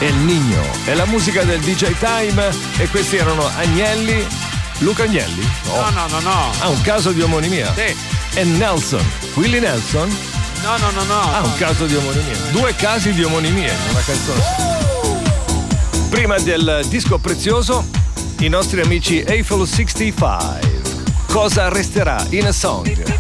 El Niño. È la musica del DJ Time e questi erano Agnelli. Luca Agnelli? No. Ah, un caso di omonimia. Sì. E Nelson. Willie Nelson? No. Ah, un caso di omonimia. Due casi di omonimia in una canzone. Prima del disco prezioso, i nostri amici Eiffel 65. Cosa resterà in a song?